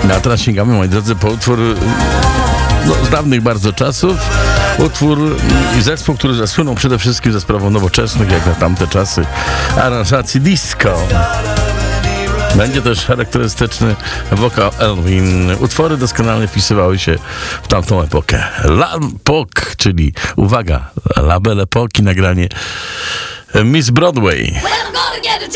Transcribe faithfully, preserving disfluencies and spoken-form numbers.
No, a teraz sięgamy, moi drodzy, po utwór no, z dawnych bardzo czasów. Utwór i zespół, który zasłynął przede wszystkim ze sprawą nowoczesnych, jak na tamte czasy, aranżacji disco. Będzie też charakterystyczny wokal Elwin. Utwory doskonale wpisywały się w tamtą epokę. La Epoque, czyli, uwaga, La Belle Époque, nagranie Miss Broadway.